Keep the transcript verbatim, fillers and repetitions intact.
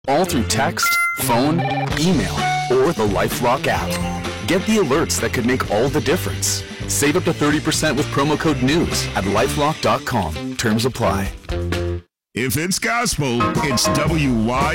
all through text, phone, email, or the LifeLock app. Get the alerts that could make all the difference. Save up to thirty percent with promo code NEWS at lifelock dot com. Terms apply. If it's gospel, it's W Y